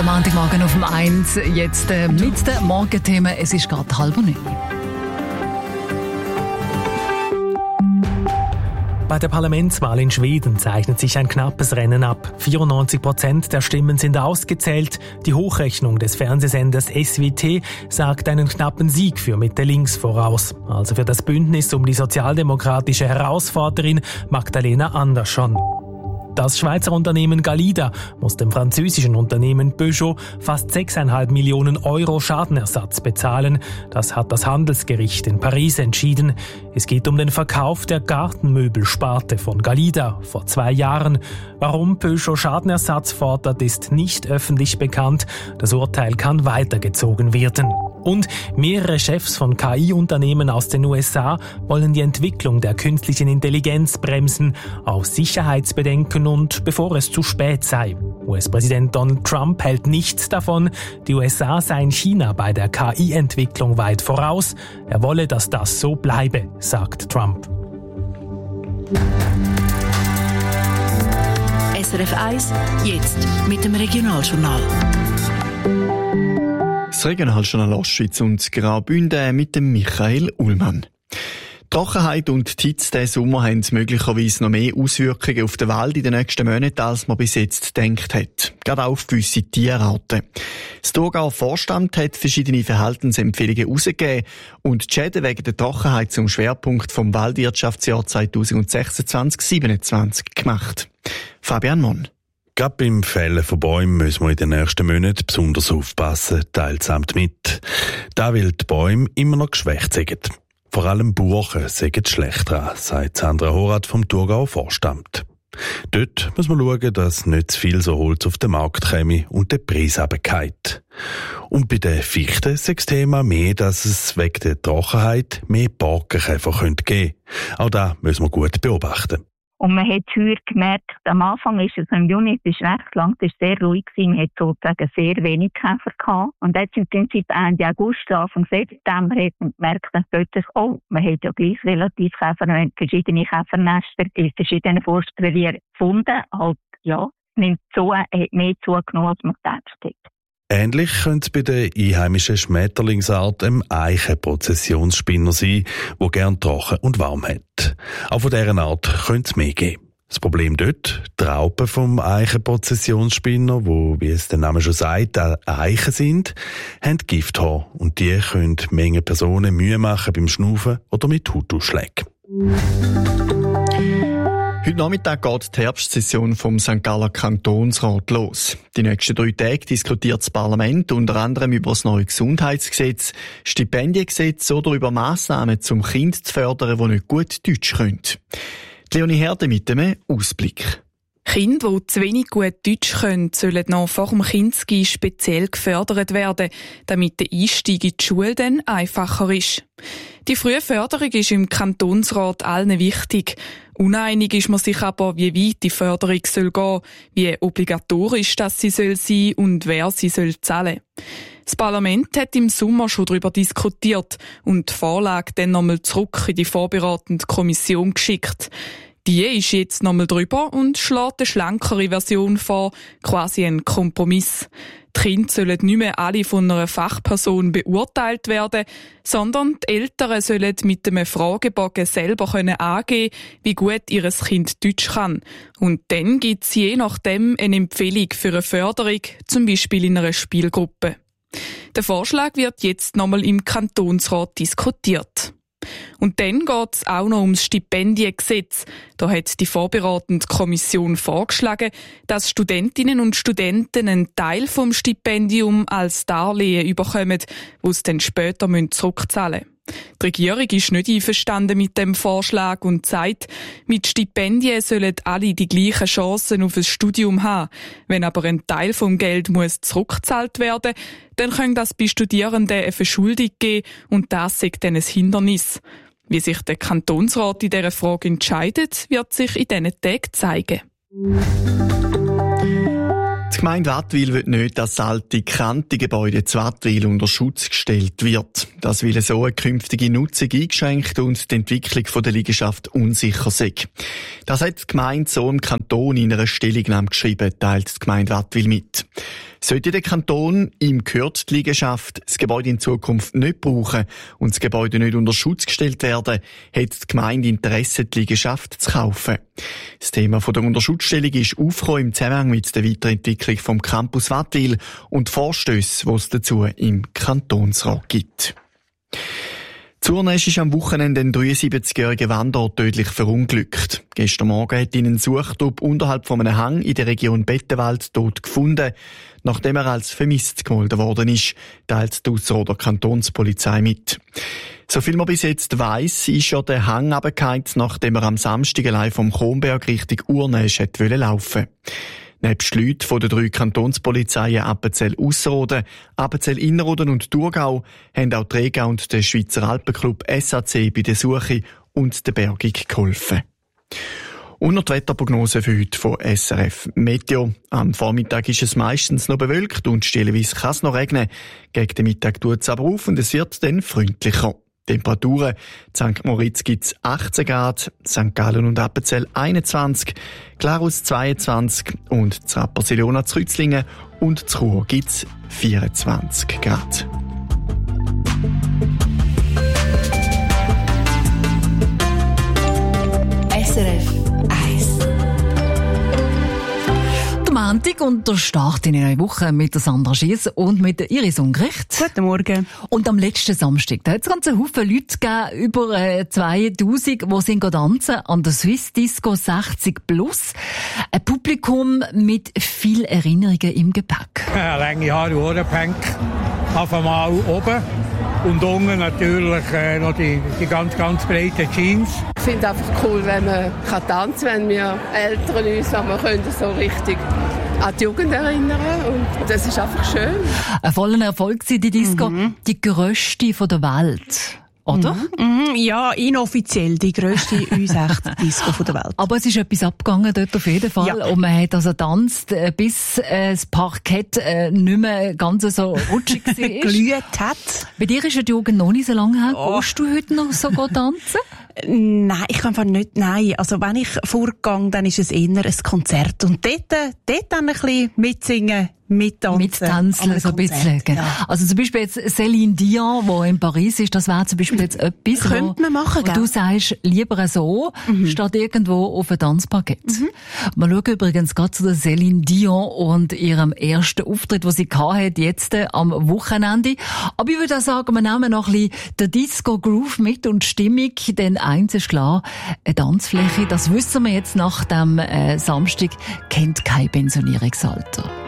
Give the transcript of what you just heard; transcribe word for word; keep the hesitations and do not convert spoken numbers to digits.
Der Montagmorgen auf dem eins, jetzt äh, mit den Morgenthemen. Es ist gerade halb neun. Bei der Parlamentswahl in Schweden zeichnet sich ein knappes Rennen ab. vierundneunzig Prozent der Stimmen sind ausgezählt. Die Hochrechnung des Fernsehsenders S W T sagt einen knappen Sieg für Mitte Links voraus. Also für das Bündnis um die sozialdemokratische Herausforderin Magdalena Andersson. Das Schweizer Unternehmen Galida muss dem französischen Unternehmen Peugeot fast sechs Komma fünf Millionen Euro Schadenersatz bezahlen. Das hat das Handelsgericht in Paris entschieden. Es geht um den Verkauf der Gartenmöbelsparte von Galida vor zwei Jahren. Warum Peugeot Schadenersatz fordert, ist nicht öffentlich bekannt. Das Urteil kann weitergezogen werden. Und mehrere Chefs von K I-Unternehmen aus den U S A wollen die Entwicklung der künstlichen Intelligenz bremsen, aus Sicherheitsbedenken und bevor es zu spät sei. U S-Präsident Donald Trump hält nichts davon. Die U S A seien China bei der K I-Entwicklung weit voraus. Er wolle, dass das so bleibe, sagt Trump. S R F eins, jetzt mit dem Regionaljournal. Das Regionaljournal Ostschweiz und Graubünden mit dem Michael Ullmann. Trockenheit und die Hitze diesen Sommer haben möglicherweise noch mehr Auswirkungen auf den Wald in den nächsten Monaten, als man bis jetzt gedacht hat. Gerade auch auf gewisse Tierarten. Das Thurgauer Forstamt hat verschiedene Verhaltensempfehlungen herausgegeben und die Schäden wegen der Trockenheit zum Schwerpunkt vom Waldwirtschaftsjahr zweitausendsechsundzwanzig siebenundzwanzig gemacht. Fabian Monn. Gerade beim Fällen von Bäumen müssen wir in den nächsten Monaten besonders aufpassen, teilsamt mit. Da, weil die Bäume immer noch geschwächt sind. Vor allem Buchen sind schlecht dran, sagt Sandra Horath vom Thurgauer Forstamt. Dort muss man schauen, dass nicht zu viel so Holz auf den Markt käme und der Preis runterfällt. Und bei den Fichten ist das Thema mehr, dass es wegen der Trockenheit mehr Borkenkäfer geben könnte. Auch das müssen wir gut beobachten. Und man hat heuer gemerkt, am Anfang ist es im Juni, es ist recht lang, es ist sehr ruhig gewesen, man hat sozusagen sehr wenig Käfer gehabt. Und jetzt im Prinzip Ende August, Anfang September hat man gemerkt, dass plötzlich, oh, man hat ja gleich relativ Käfer, man hat verschiedene Käfernester in verschiedenen Forstrevieren gefunden. Halt, ja, es nimmt so, hat mehr zugenommen, als man gedacht hat. Ähnlich könnte es bei der einheimischen Schmetterlingsart einem Eichenprozessionsspinner sein, der gern trocken und warm hat. Auch von dieser Art könnte es mehr geben. Das Problem dort, die Raupen vom Eichenprozessionsspinner, wo, wie es der Name schon sagt, Eichen sind, haben Gifthaar und die können Menge Personen Mühe machen beim Schnaufen oder mit Hautausschlägen. Heute Nachmittag geht die Herbstsession vom Sankt Galler Kantonsrat los. Die nächsten drei Tage diskutiert das Parlament unter anderem über das neue Gesundheitsgesetz, Stipendiengesetz oder über Massnahmen, um Kinder zu fördern, die nicht gut Deutsch können. Leonie Herde mit einem Ausblick. Kinder, die zu wenig gut Deutsch können, sollen noch vor dem Kinski speziell gefördert werden, damit der Einstieg in die Schule dann einfacher ist. Die frühe Förderung ist im Kantonsrat allen wichtig. Uneinig ist man sich aber, wie weit die Förderung soll gehen, wie obligatorisch das sie soll sein und wer sie soll zahlen. Das Parlament hat im Sommer schon darüber diskutiert und die Vorlage dann nochmal zurück in die vorbereitende Kommission geschickt. Die ist jetzt nochmal drüber und schlägt eine schlankere Version vor, quasi ein Kompromiss. Die Kinder sollen nicht mehr alle von einer Fachperson beurteilt werden, sondern die Eltern sollen mit einem Fragebogen selber können angeben, wie gut ihr Kind Deutsch kann. Und dann gibt es je nachdem eine Empfehlung für eine Förderung, zum Beispiel in einer Spielgruppe. Der Vorschlag wird jetzt nochmal im Kantonsrat diskutiert. Und dann geht es auch noch ums Stipendiengesetz. Da hat die vorbereitende Kommission vorgeschlagen, dass Studentinnen und Studenten einen Teil vom Stipendium als Darlehen bekommen, das sie dann später zurückzahlen müssen. Die Regierung ist nicht einverstanden mit dem Vorschlag und sagt, mit Stipendien sollen alle die gleichen Chancen auf ein Studium haben. Wenn aber ein Teil vom Geld muss zurückgezahlt werden, dann kann das bei Studierenden eine Verschuldung geben und das ist dann ein Hindernis. Wie sich der Kantonsrat in dieser Frage entscheidet, wird sich in diesen Tagen zeigen. Die Gemeinde Wattwil will nicht, dass das alte Kanti-Gebäude zu Wattwil unter Schutz gestellt wird. Das will so eine künftige Nutzung eingeschränkt und die Entwicklung der Liegenschaft unsicher sei. Das hat die Gemeinde so im Kanton in einer Stellungnahme geschrieben, teilt die Gemeinde Wattwil mit. Sollte der Kanton, ihm gehört die Liegenschaft, das Gebäude in Zukunft nicht brauchen und das Gebäude nicht unter Schutz gestellt werden, hat die Gemeinde Interesse, die Liegenschaft zu kaufen. Das Thema von der Unterschutzstellung ist aufgekommen im Zusammenhang mit der Weiterentwicklung vom Campus Watwil und Vorstösse, die es dazu im Kantonsrat gibt. Zurnäsch ist am Wochenende ein dreiundsiebzigjähriger Wanderer tödlich verunglückt. Gestern Morgen hat ihn ein Suchtrupp unterhalb von einem Hang in der Region Bettenwald tot gefunden, nachdem er als vermisst gemeldet worden ist, teilt die Ausserrhoder Kantonspolizei mit. So viel man bis jetzt weiss, ist ja der Hang runtergefallen, nachdem er am Samstag allein vom Kronberg Richtung Urnäsch hätte laufen wollen. Nebst Leuten von den drei Kantonspolizeien Appenzell-Ausserrhoden, Appenzell-Innerrhoden und Thurgau haben auch Träger und der Schweizer Alpenclub S A C bei der Suche und der Bergung geholfen. Und noch die Wetterprognose für heute von S R F Meteo. Am Vormittag ist es meistens noch bewölkt und stellenweise kann es noch regnen. Gegen den Mittag tut es aber auf und es wird dann freundlicher. Temperaturen: Sankt Moritz gibt es achtzehn Grad, Sankt Gallen und Appenzell einundzwanzig, Glarus zweiundzwanzig und zu Rapperswil-Jona zu Rützlingen und zu Chur gibt es vierundzwanzig Grad. S R F eins. Montag und der Start in eine neue Woche mit der Sandra Schiess und mit der Iris Ungericht. Guten Morgen. Und am letzten Samstag, da hat es ganz einen Haufen Leute gegeben, über äh, zweitausend, die sind tanzen an der Swiss Disco sechzig plus. Ein Publikum mit viel Erinnerungen im Gepäck. Ja, lange Haare, Ohrenpänk, auf einmal oben. Und unten natürlich äh, noch die, die ganz, ganz breiten Jeans. Ich finde es einfach cool, wenn man kann tanzen kann, wenn wir Eltern uns aber können so richtig an die Jugend erinnern. Und das ist einfach schön. Ein voller Erfolg war die Disco, mhm. die grösste von der Welt. Oder? Mhm. Ja, inoffiziell die grösste U sechzig Disco der Welt. Aber es ist etwas abgegangen dort auf jeden Fall. Ja. Und man hat also getanzt, bis äh, das Parkett äh, nicht mehr ganz so rutschig war. Glüht hat. Bei dir ist ja die Jugend noch nicht so lange her. Oh. Gehst du heute noch so tanzen? Nein, ich kann einfach nicht, nein. Also wenn ich vorgehe, dann ist es eher ein Konzert. Und dort, dort dann ein bisschen mitsingen, mittanzen. Mittanzen, so ein bisschen. Ja. Also zum Beispiel jetzt Céline Dion, die in Paris ist, das wäre zum Beispiel jetzt etwas, könnte wo, man machen, wo du sagst, lieber so, mhm. statt irgendwo auf ein Tanzparkett. Mhm. Wir schauen übrigens gerade zu der Céline Dion und ihrem ersten Auftritt, den sie hatte, jetzt am Wochenende. Aber ich würde auch sagen, wir nehmen noch ein bisschen den Disco-Groove mit und Stimmung, denn eins ist klar, eine Tanzfläche, das wissen wir jetzt nach dem äh, Samstag, kennt kein Pensionierungsalter.